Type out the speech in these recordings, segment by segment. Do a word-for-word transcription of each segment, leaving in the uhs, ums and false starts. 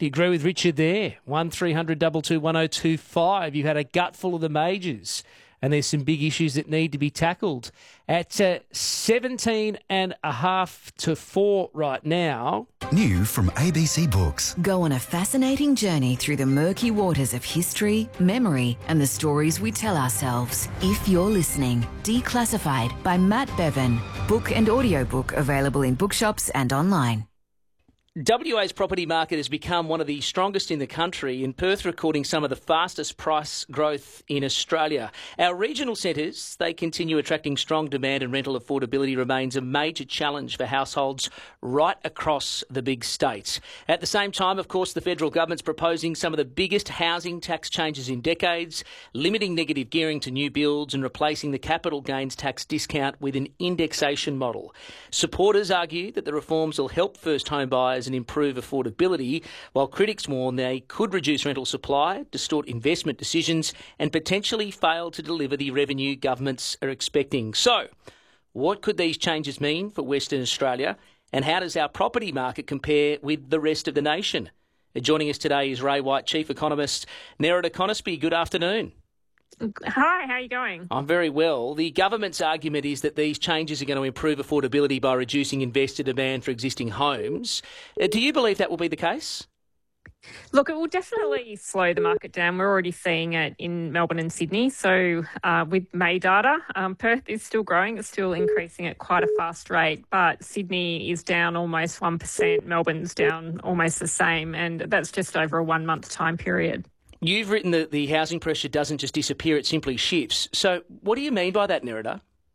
Do you agree with Richard there? one three hundred two two one oh two five. You've had a gutful of the majors, and there's some big issues that need to be tackled. At uh, seventeen and a half to four right now. New from A B C Books. Go on a fascinating journey through the murky waters of history, memory, and the stories we tell ourselves. If You're Listening, Declassified by Matt Bevan. Book and audiobook available in bookshops and online. W A's property market has become one of the strongest in the country, in Perth recording some of the fastest price growth in Australia. Our regional centres, they continue attracting strong demand, and rental affordability remains a major challenge for households right across the big state. At the same time, of course, the federal government's proposing some of the biggest housing tax changes in decades, limiting negative gearing to new builds and replacing the capital gains tax discount with an indexation model. Supporters argue that the reforms will help first home buyers and improve affordability, while critics warn they could reduce rental supply, distort investment decisions, and potentially fail to deliver the revenue governments are expecting. So, what could these changes mean for Western Australia, and how does our property market compare with the rest of the nation? Joining us today is Ray White, Chief Economist. Nerida Conisbee, good afternoon. Hi, how are you going? I'm very well. The government's argument is that these changes are going to improve affordability by reducing investor demand for existing homes. Uh, do you believe that will be the case? Look, it will definitely slow the market down. We're already seeing it in Melbourne and Sydney. So uh, with May data, um, Perth is still growing. It's still increasing at quite a fast rate, but Sydney is down almost one percent. Melbourne's down almost the same, and that's just over a one-month time period. You've written that the housing pressure doesn't just disappear, it simply shifts. So what do you mean by that, Nerida?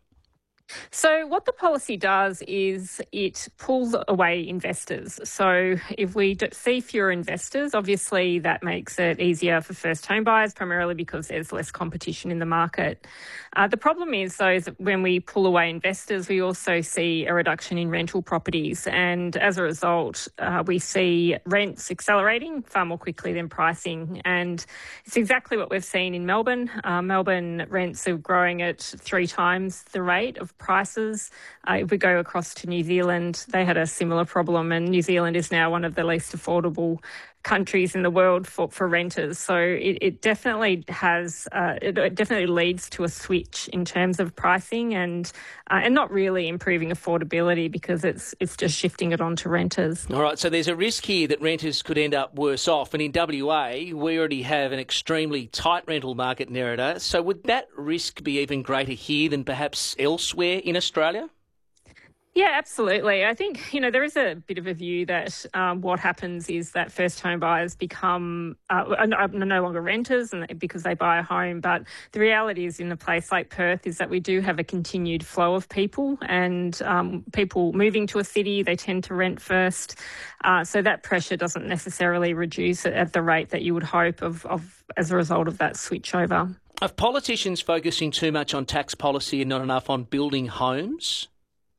So what the policy does is it pulls away investors. So if we see fewer investors, obviously that makes it easier for first home buyers, primarily because there's less competition in the market. Uh, the problem is, though, is that when we pull away investors, we also see a reduction in rental properties. And as a result, uh, we see rents accelerating far more quickly than pricing. And it's exactly what we've seen in Melbourne. Uh, Melbourne rents are growing at three times the rate of prices. Uh, if we go across to New Zealand, they had a similar problem, and New Zealand is now one of the least affordable countries in the world for, for renters. So it, it definitely has, uh, it, it definitely leads to a switch in terms of pricing and uh, and not really improving affordability, because it's it's just shifting it onto renters. All right, so there's a risk here that renters could end up worse off. And in W A, we already have an extremely tight rental market, Nerida. So would that risk be even greater here than perhaps elsewhere in Australia? Yeah, absolutely. I think, you know, there is a bit of a view that um, what happens is that first home buyers become uh, are no longer renters and because they buy a home. But the reality is, in a place like Perth, is that we do have a continued flow of people, and um, people moving to a city, they tend to rent first. Uh, so that pressure doesn't necessarily reduce at the rate that you would hope of, of as a result of that switchover. Are politicians focusing too much on tax policy and not enough on building homes?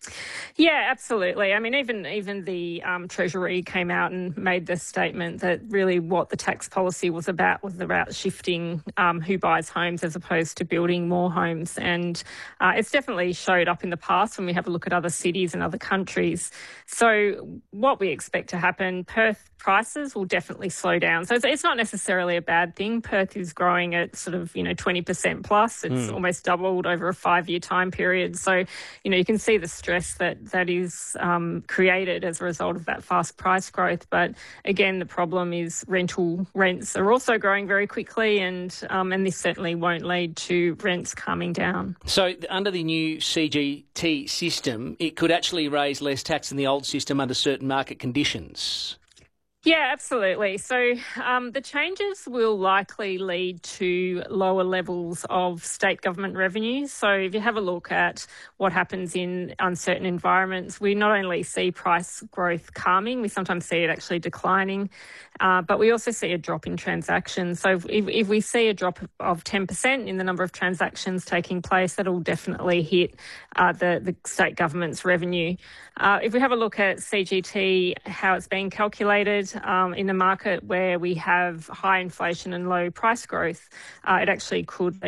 Yeah, absolutely. I mean, even even the um, Treasury came out and made the statement that really what the tax policy was about was about shifting um, who buys homes as opposed to building more homes. And uh, it's definitely showed up in the past when we have a look at other cities and other countries. So what we expect to happen, Perth prices will definitely slow down. So it's, it's not necessarily a bad thing. Perth is growing at sort of, you know, twenty percent plus. It's mm. almost doubled over a five-year time period. So, you know, you can see the stress that that is um, created as a result of that fast price growth. But again, the problem is rental rents are also growing very quickly, and um, and this certainly won't lead to rents calming down. So under the new C G T system, it could actually raise less tax than the old system under certain market conditions. Yeah, absolutely. So um, the changes will likely lead to lower levels of state government revenues. So if you have a look at what happens in uncertain environments, we not only see price growth calming, we sometimes see it actually declining, uh, but we also see a drop in transactions. So if, if we see a drop of ten percent in the number of transactions taking place, that will definitely hit uh, the, the state government's revenue. Uh, if we have a look at C G T, how it's being calculated, Um, in a market where we have high inflation and low price growth, uh, it actually could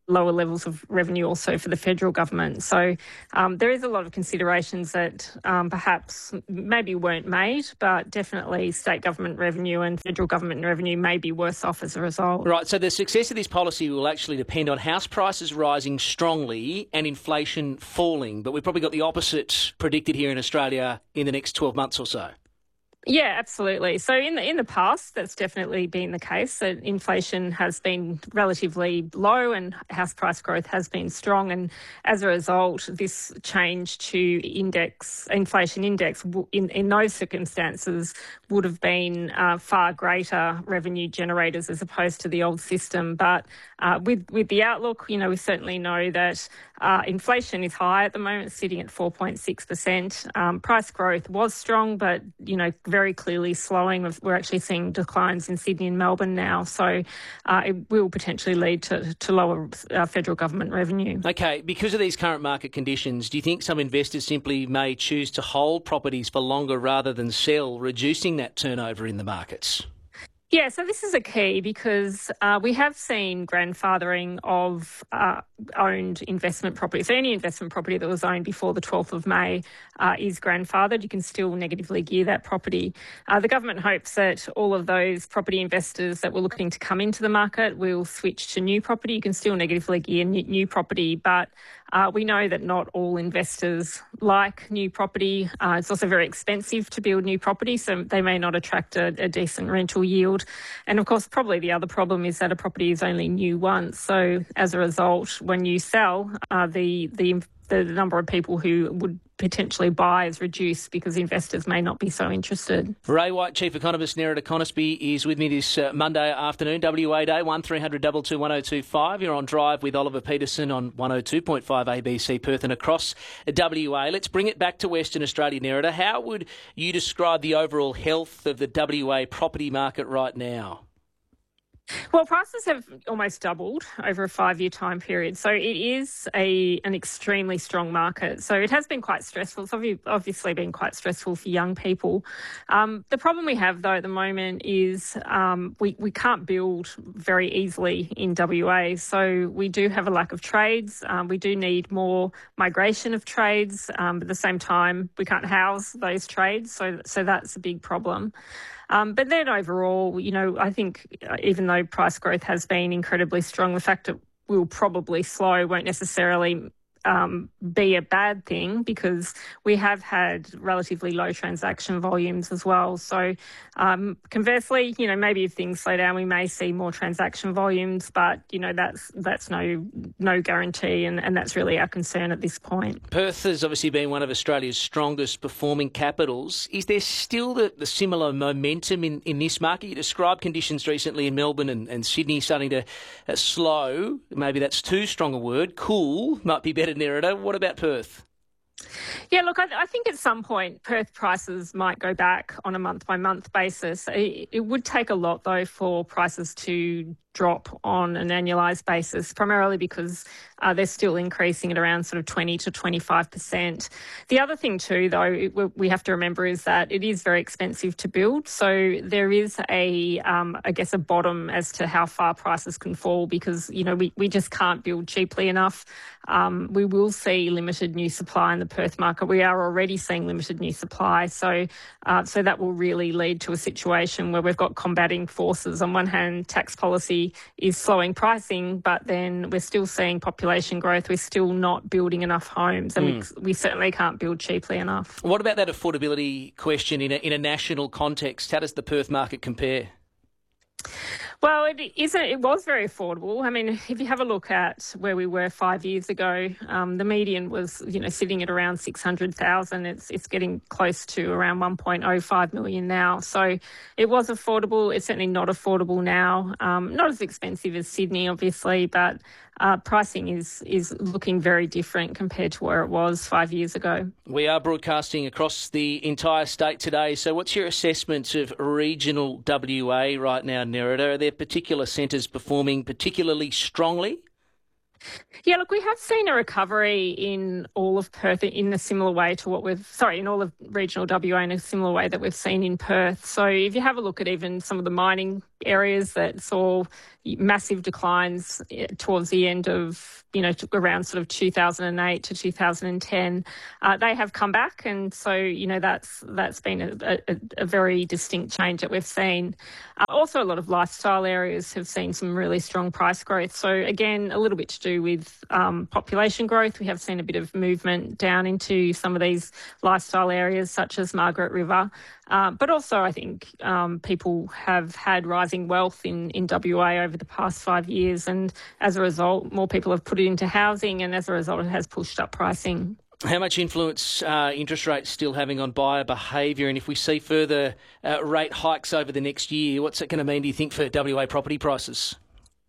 lower levels of revenue also for the federal government. So um, there is a lot of considerations that um, perhaps maybe weren't made, but definitely state government revenue and federal government revenue may be worse off as a result. Right, so the success of this policy will actually depend on house prices rising strongly and inflation falling, but we've probably got the opposite predicted here in Australia in the next twelve months or so. Yeah, absolutely. So in the in the past, that's definitely been the case. That inflation has been relatively low and house price growth has been strong. And as a result, this change to index inflation index in, in those circumstances would have been uh, far greater revenue generators as opposed to the old system. But uh, with with the outlook, you know, we certainly know that uh, inflation is high at the moment, sitting at four point six percent. Um, price growth was strong, but you know, very clearly slowing. We're actually seeing declines in Sydney and Melbourne now, so uh, it will potentially lead to, to lower uh, federal government revenue. Okay, because of these current market conditions, do you think some investors simply may choose to hold properties for longer rather than sell, reducing that turnover in the markets? Yeah, so this is a key because uh, we have seen grandfathering of uh, owned investment property. So any investment property that was owned before the twelfth of May uh, is grandfathered. You can still negatively gear that property. Uh, the government hopes that all of those property investors that were looking to come into the market will switch to new property. You can still negatively gear new property, but Uh, we know that not all investors like new property. Uh, it's also very expensive to build new property, so they may not attract a, a decent rental yield. And of course, probably the other problem is that a property is only new once. So as a result, when you sell, uh, the the the number of people who would potentially buy is reduced because investors may not be so interested. Ray White, Chief Economist, Nerida Conisbee, is with me this uh, Monday afternoon, W A Day, one three hundred two two one oh two five. You're on Drive with Oliver Peterson on one oh two point five A B C Perth and across W A. Let's bring it back to Western Australia, Nerida. How would you describe the overall health of the W A property market right now? Well, prices have almost doubled over a five-year time period. So it is a an extremely strong market. So it has been quite stressful. It's obviously been quite stressful for young people. Um, the problem we have, though, at the moment is um, we, we can't build very easily in W A. So we do have a lack of trades. Um, we do need more migration of trades. Um, but at the same time, we can't house those trades. So, so that's a big problem. Um, but then overall, you know, I think even though price growth has been incredibly strong, the fact it will probably slow won't necessarily um, be a bad thing because we have had relatively low transaction volumes as well. So um, conversely, you know, maybe if things slow down, we may see more transaction volumes, but, you know, that's that's no no guarantee, and, and that's really our concern at this point. Perth has obviously been one of Australia's strongest performing capitals. Is there still the, the similar momentum in, in this market? You described conditions recently in Melbourne and, and Sydney starting to uh, slow. Maybe that's too strong a word. Cool might be better, Nerida. What about Perth? Yeah, look, I, I think at some point Perth prices might go back on a month-by-month basis. It, it would take a lot, though, for prices to drop on an annualised basis, primarily because uh, they're still increasing at around sort of twenty to twenty-five percent. The other thing too, though, it, we have to remember is that it is very expensive to build. So there is a, um, I guess, a bottom as to how far prices can fall because, you know, we, we just can't build cheaply enough. Um, we will see limited new supply in the Perth market. We are already seeing limited new supply. So, uh, so that will really lead to a situation where we've got combating forces. On one hand, tax policy is slowing pricing, but then we're still seeing population growth. We're still not building enough homes, and mm. we, we certainly can't build cheaply enough. What about that affordability question in a, in a national context? How does the Perth market compare? Well, it isn't. It was very affordable. I mean, if you have a look at where we were five years ago, um, the median was, you know, sitting at around six hundred thousand. It's it's getting close to around one point oh five million now. So it was affordable. It's certainly not affordable now. Um, not as expensive as Sydney, obviously, but uh, pricing is is looking very different compared to where it was five years ago. We are broadcasting across the entire state today. So what's your assessment of regional W A right now, Nerida? Are there particular centres performing particularly strongly? Yeah, look, we have seen a recovery in all of Perth in a similar way to what we've, sorry, in all of regional W A in a similar way that we've seen in Perth. So if you have a look at even some of the mining areas that saw massive declines towards the end of, you know, around sort of two thousand eight to two thousand ten, uh, they have come back. And so, you know, that's that's been a, a, a very distinct change that we've seen. Uh, also, a lot of lifestyle areas have seen some really strong price growth. So, again, a little bit to do with um, population growth. We have seen a bit of movement down into some of these lifestyle areas, such as Margaret River. Uh, but also, I think um, people have had rising wealth in, in W A over the past five years. And as a result, more people have put it into housing. And as a result, it has pushed up pricing. How much influence are uh, interest rates still having on buyer behaviour? And if we see further uh, rate hikes over the next year, what's it going to mean, do you think, for W A property prices?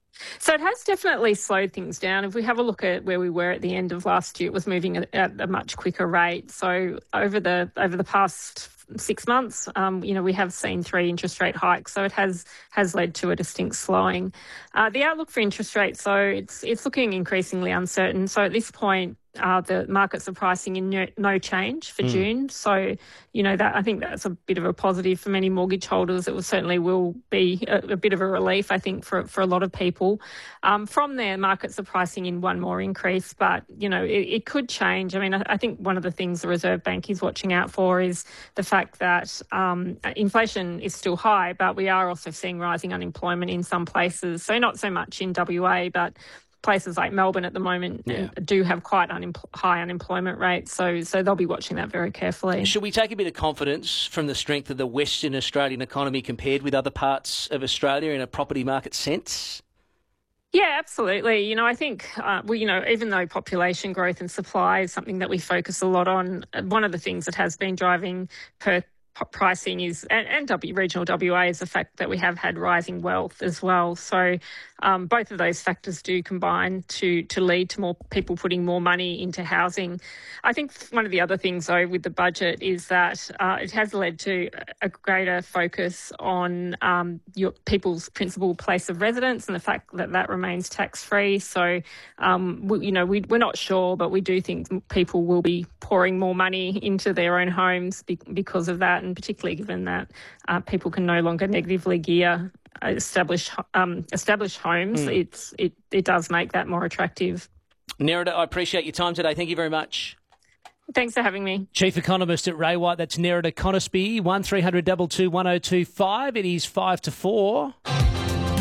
So it has definitely slowed things down. If we have a look at where we were at the end of last year, it was moving at, at a much quicker rate. So over the over the past six months, um, you know, we have seen three interest rate hikes. So it has has led to a distinct slowing. Uh, the outlook for interest rates, so it's it's looking increasingly uncertain. So at this point, Uh, the markets are pricing in no, no change for mm. June. So, you know, that I think that's a bit of a positive for many mortgage holders. It will certainly will be a, a bit of a relief, I think, for for a lot of people. Um, from there, markets are pricing in one more increase, but, you know, it, it could change. I mean, I, I think one of the things the Reserve Bank is watching out for is the fact that um, inflation is still high, but we are also seeing rising unemployment in some places. So not so much in W A, but places like Melbourne at the moment yeah. do have quite unempl- high unemployment rates, so so they'll be watching that very carefully. Should we take a bit of confidence from the strength of the Western Australian economy compared with other parts of Australia in a property market sense? Yeah, absolutely. You know, I think, uh, well, you know, even though population growth and supply is something that we focus a lot on, one of the things that has been driving Perth pricing is, and, and w, regional W A, is the fact that we have had rising wealth as well. So um, both of those factors do combine to to lead to more people putting more money into housing. I think one of the other things, though, with the budget is that uh, it has led to a greater focus on um, your people's principal place of residence and the fact that that remains tax-free. So, um, we, you know, we, we're not sure, but we do think people will be pouring more money into their own homes be- because of that, and particularly given that uh, people can no longer negatively gear established um, established homes, mm. it's it, it does make that more attractive. Nerida, I appreciate your time today. Thank you very much. Thanks for having me. Chief Economist at Ray White, that's Nerida Conisbee, one three hundred two two one oh two five. It is five to four.